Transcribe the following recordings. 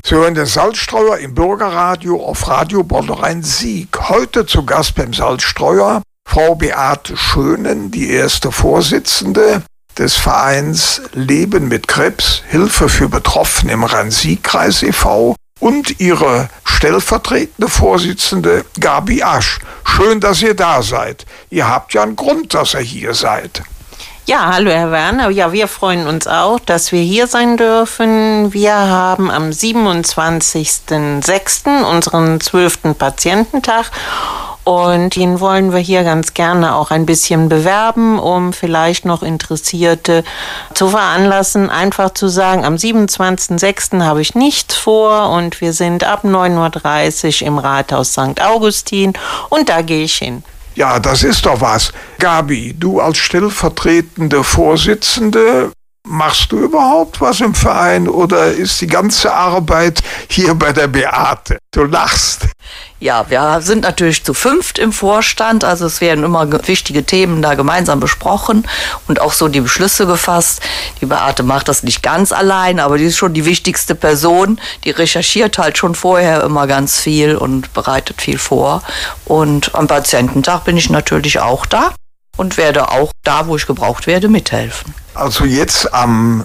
Sie hören den Salzstreuer im Bürgerradio auf Radio Bonn-Rhein-Sieg. Heute zu Gast beim Salzstreuer Frau Beate Schönen, die erste Vorsitzende des Vereins Leben mit Krebs, Hilfe für Betroffene im Rhein-Sieg-Kreis e.V. und ihre stellvertretende Vorsitzende Gabi Asch. Schön, dass ihr da seid. Ihr habt ja einen Grund, dass ihr hier seid. Ja, hallo Herr Werner. Ja, wir freuen uns auch, dass wir hier sein dürfen. Wir haben am 27.06. unseren 12. Patiententag und den wollen wir hier ganz gerne auch ein bisschen bewerben, um vielleicht noch Interessierte zu veranlassen, einfach zu sagen, am 27.06. habe ich nichts vor und wir sind ab 9.30 Uhr im Rathaus St. Augustin und da gehe ich hin. Ja, das ist doch was. Gabi, du als stellvertretende Vorsitzende, machst du überhaupt was im Verein oder ist die ganze Arbeit hier bei der Beate? Du lachst. Ja, wir sind natürlich zu 5 im Vorstand, also es werden immer wichtige Themen da gemeinsam besprochen und auch so die Beschlüsse gefasst. Die Beate macht das nicht ganz allein, aber die ist schon die wichtigste Person. Die recherchiert halt schon vorher immer ganz viel und bereitet viel vor. Und am Patiententag bin ich natürlich auch da und werde auch da, wo ich gebraucht werde, mithelfen. Also jetzt am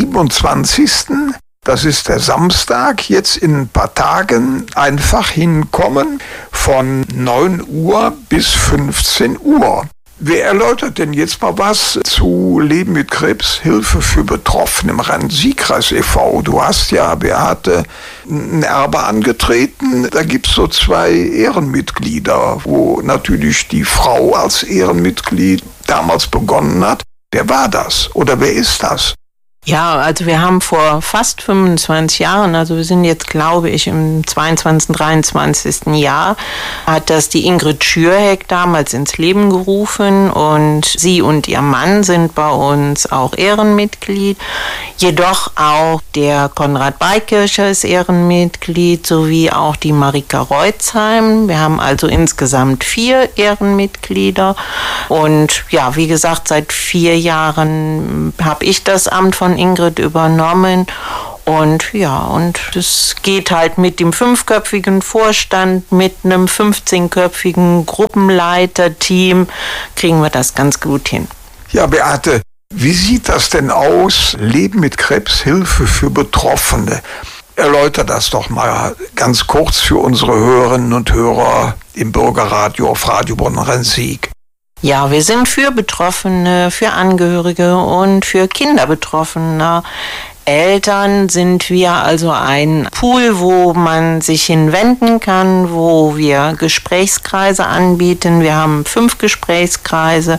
27., das ist der Samstag, jetzt in ein paar Tagen einfach hinkommen von 9 Uhr bis 15 Uhr. Wer erläutert denn jetzt mal was zu Leben mit Krebs, Hilfe für Betroffene im Rhein-Sieg-Kreis e.V.? Du hast ja, Beate, ein Erbe angetreten. Da gibt es so 2 Ehrenmitglieder, wo natürlich die Frau als Ehrenmitglied damals begonnen hat. Wer war das oder wer ist das? Ja, also wir haben vor fast 25 Jahren, also wir sind jetzt, glaube ich, im 22., 23. Jahr, hat das die Ingrid Schürheck damals ins Leben gerufen und sie und ihr Mann sind bei uns auch Ehrenmitglied. Jedoch auch der Konrad Beikircher ist Ehrenmitglied, sowie auch die Marika Reutzheim. Wir haben also insgesamt 4 Ehrenmitglieder und ja, wie gesagt, seit 4 Jahren habe ich das Amt von Ingrid übernommen und ja, und es geht halt mit dem 5-köpfigen Vorstand, mit einem 15-köpfigen Gruppenleiterteam, kriegen wir das ganz gut hin. Ja, Beate, wie sieht das denn aus? Leben mit Krebs, Hilfe für Betroffene. Erläuter das doch mal ganz kurz für unsere Hörerinnen und Hörer im Bürgerradio auf Radio Bonn-Rhein-Sieg. Ja, wir sind für Betroffene, für Angehörige und für Kinder Betroffener. Eltern sind wir also ein Pool, wo man sich hinwenden kann, wo wir Gesprächskreise anbieten. Wir haben 5 Gesprächskreise,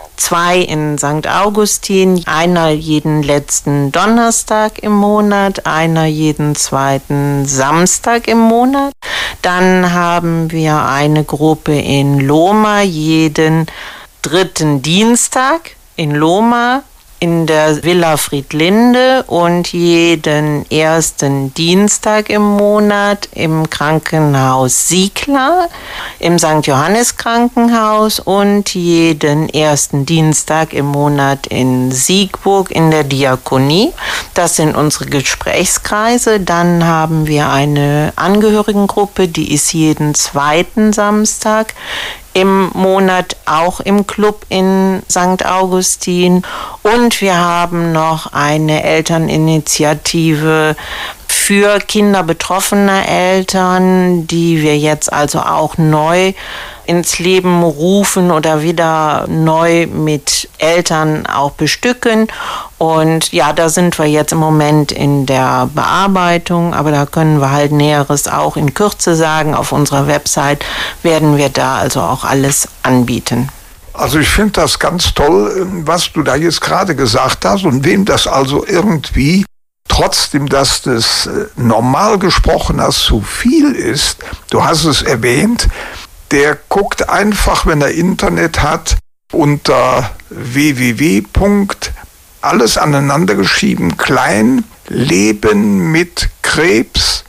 2 in St. Augustin, einer jeden letzten Donnerstag im Monat, einer jeden 2. Samstag im Monat. Dann haben wir eine Gruppe in Lohmar jeden 3. Dienstag in Lohmar, in der Villa Friedlinde und jeden 1. Dienstag im Monat im Krankenhaus Siegler, im St. Johannes Krankenhaus und jeden 1. Dienstag im Monat in Siegburg in der Diakonie. Das sind unsere Gesprächskreise. Dann haben wir eine Angehörigengruppe, die ist jeden 2. Samstag im Monat auch im Club in St. Augustin. Und wir haben noch eine Elterninitiative für Kinder betroffener Eltern, die wir jetzt also auch neu ins Leben rufen oder wieder neu mit Eltern auch bestücken. Und ja, da sind wir jetzt im Moment in der Bearbeitung, aber da können wir halt Näheres auch in Kürze sagen. Auf unserer Website werden wir da also auch alles anbieten. Also ich finde das ganz toll, was du da jetzt gerade gesagt hast und wem das also irgendwie, trotzdem, dass das normal gesprochen hast, zu viel ist, du hast es erwähnt, der guckt einfach, wenn er Internet hat, unter www. alles aneinander geschrieben, klein, Leben mit Krebs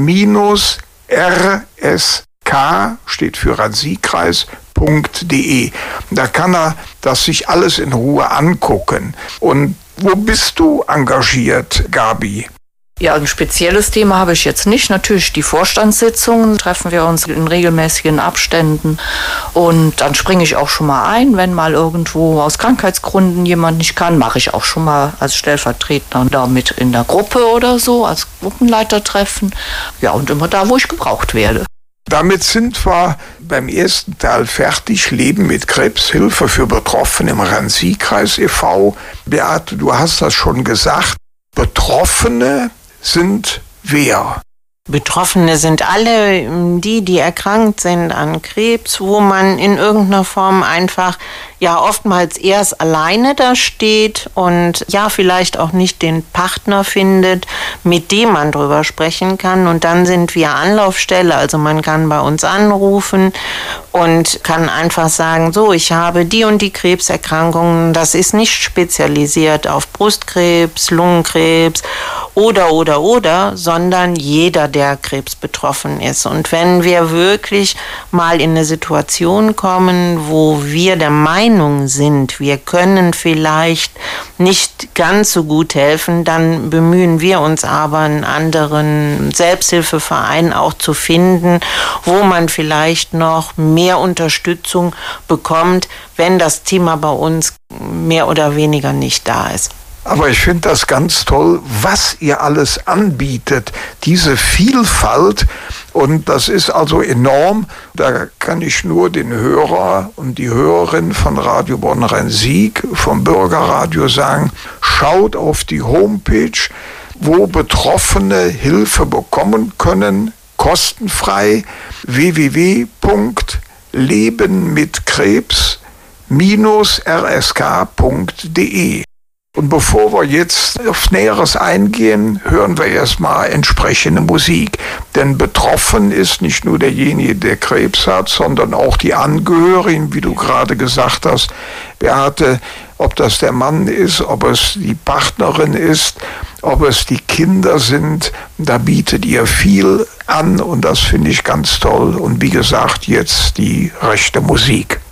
-RSK, steht für Rhein-Sieg-Kreis.de. Da kann er das sich alles in Ruhe angucken. Und wo bist du engagiert, Gabi? Ja, ein spezielles Thema habe ich jetzt nicht. Natürlich die Vorstandssitzungen, treffen wir uns in regelmäßigen Abständen und dann springe ich auch schon mal ein, wenn mal irgendwo aus Krankheitsgründen jemand nicht kann, mache ich auch schon mal als Stellvertreter da mit in der Gruppe oder so, als Gruppenleitertreffen. Ja, und immer da, wo ich gebraucht werde. Damit sind wir beim ersten Teil fertig. Leben mit Krebs, Hilfe für Betroffene im Rhein-Sieg-Kreis e.V. Beate, du hast das schon gesagt. Betroffene sind wer? Betroffene sind alle die erkrankt sind an Krebs, wo man in irgendeiner Form einfach ja oftmals erst alleine da steht und ja vielleicht auch nicht den Partner findet, mit dem man drüber sprechen kann. Und dann sind wir Anlaufstelle, also man kann bei uns anrufen und kann einfach sagen, so, ich habe die und die Krebserkrankungen, das ist nicht spezialisiert auf Brustkrebs, Lungenkrebs oder, sondern jeder, der Krebs betroffen ist. Und wenn wir wirklich mal in eine Situation kommen, wo wir der Meinung sind, wir können vielleicht nicht ganz so gut helfen, dann bemühen wir uns aber, einen anderen Selbsthilfeverein auch zu finden, wo man vielleicht noch mehr Unterstützung bekommt, wenn das Thema bei uns mehr oder weniger nicht da ist. Aber ich finde das ganz toll, was ihr alles anbietet, diese Vielfalt. Und das ist also enorm. Da kann ich nur den Hörer und die Hörerin von Radio Bonn-Rhein-Sieg, vom Bürgerradio sagen, schaut auf die Homepage, wo Betroffene Hilfe bekommen können, kostenfrei, www.lebenmitkrebs-rsk.de. Und bevor wir jetzt auf Näheres eingehen, hören wir erstmal entsprechende Musik. Denn betroffen ist nicht nur derjenige, der Krebs hat, sondern auch die Angehörigen, wie du gerade gesagt hast, Beate, ob das der Mann ist, ob es die Partnerin ist, ob es die Kinder sind, da bietet ihr viel an und das finde ich ganz toll. Und wie gesagt, jetzt die rechte Musik.